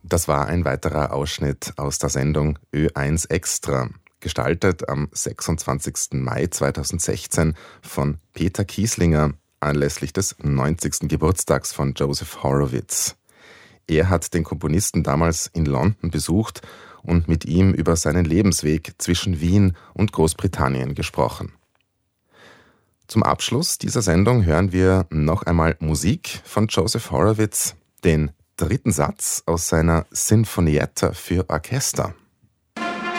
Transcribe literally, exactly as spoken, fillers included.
Das war ein weiterer Ausschnitt aus der Sendung Ö eins Extra, gestaltet am sechsundzwanzigsten Mai zweitausendsechzehn von Peter Kieslinger anlässlich des neunzigsten Geburtstags von Joseph Horowitz. Er hat den Komponisten damals in London besucht und mit ihm über seinen Lebensweg zwischen Wien und Großbritannien gesprochen. Zum Abschluss dieser Sendung hören wir noch einmal Musik von Joseph Horowitz, den dritten Satz aus seiner Sinfonietta für Orchester.